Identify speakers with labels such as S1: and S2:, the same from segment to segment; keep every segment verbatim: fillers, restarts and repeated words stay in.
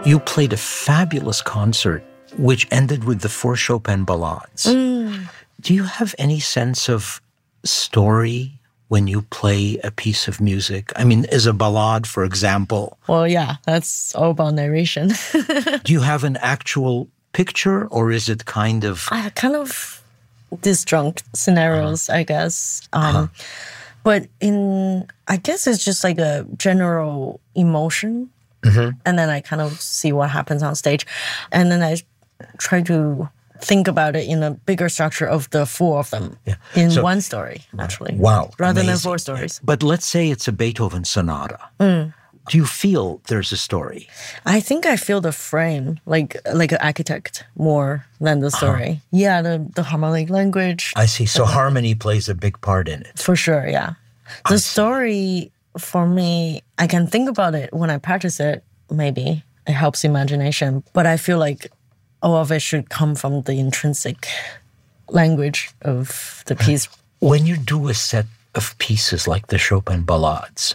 S1: you played a fabulous concert which ended with the four Chopin ballades.
S2: Mm.
S1: Do you have any sense of story when you play a piece of music? I mean, is a ballade, for example?
S2: Well, yeah, that's all about narration.
S1: Do you have an actual picture, or is it kind of...
S2: I kind of disjunct scenarios, uh-huh. I guess. Um, uh-huh. But in, I guess it's just like a general emotion. Mm-hmm. And then I kind of see what happens on stage. And then I try to think about it in a bigger structure of the four of them yeah. in so, one story, actually.
S1: Wow.
S2: Rather
S1: amazing.
S2: than four stories.
S1: But let's say it's a Beethoven sonata.
S2: Mm.
S1: Do you feel there's a story?
S2: I think I feel the frame, like like an architect, more than the story. Uh-huh. Yeah, the, the harmonic language.
S1: I see. So harmony plays a big part in it.
S2: For sure, yeah. The story, for me, I can think about it when I practice it, maybe. It helps imagination. But I feel like all of it should come from the intrinsic language of the piece.
S1: When you do a set of pieces like the Chopin ballades,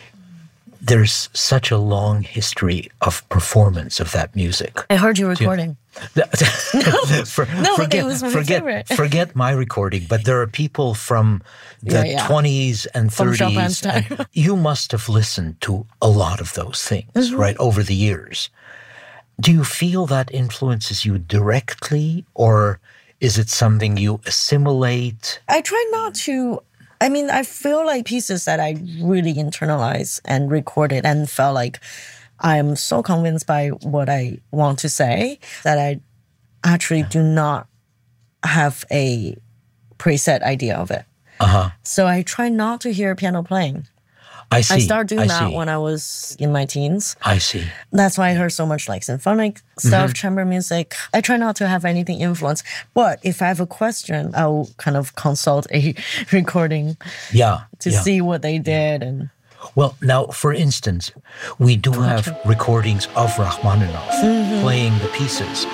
S1: there's such a long history of performance of that music.
S2: I heard you recording.
S1: You,
S2: no,
S1: for,
S2: no
S1: forget,
S2: it was my
S1: forget,
S2: favorite.
S1: Forget my recording, but there are people from the
S2: yeah, yeah.
S1: twenties and
S2: from
S1: thirties.
S2: Chopin's time.
S1: You must have listened to a lot of those things, mm-hmm. right, over the years. Do you feel that influences you directly, or is it something you assimilate?
S2: I try not to. I mean, I feel like pieces that I really internalized and recorded and felt like I'm so convinced by what I want to say that I actually do not have a preset idea of it.
S1: Uh-huh.
S2: So I try not to hear piano playing.
S1: I see.
S2: I started doing
S1: I
S2: that
S1: see.
S2: when I was in my teens.
S1: I see.
S2: That's why I heard so much like symphonic stuff,
S1: Mm-hmm.
S2: chamber music. I try not to have anything influence. But if I have a question, I'll kind of consult a recording
S1: yeah,
S2: to
S1: yeah.
S2: see what they did. And
S1: well, now, for instance, we do have recordings of Rachmaninoff mm-hmm. playing the pieces.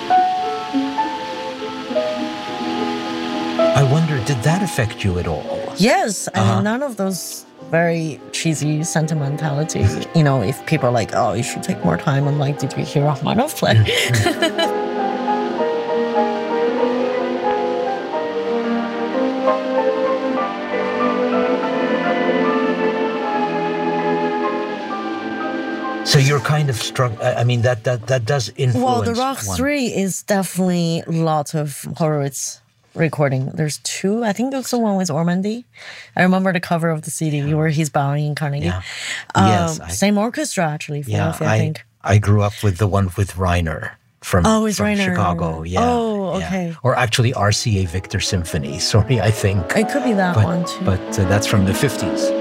S1: I wonder, did that affect you at all?
S2: Yes.
S1: Uh-huh.
S2: I mean, none of those very cheesy sentimentality. You know, if people are like, oh, you should take more time. I'm like, did you hear Rachmaninoff play?
S1: So you're kind of struck. I mean, that that that does influence.
S2: Well, the Rock
S1: one.
S2: three is definitely a lot of Horowitz recording. There's two. I think there's the one with Ormandy. I remember the cover of the C D where he's bowing in Carnegie.
S1: Yeah.
S2: Um,
S1: yes. I,
S2: same orchestra, actually, Philadelphia,
S1: yeah, I,
S2: I think.
S1: I grew up with the one with Reiner from,
S2: oh, it's
S1: from
S2: Reiner.
S1: Chicago. Yeah.
S2: Oh, okay.
S1: Yeah. Or actually R C A Victor Symphony. Sorry, I think.
S2: It could be that
S1: but,
S2: one, too.
S1: But uh, that's from the fifties.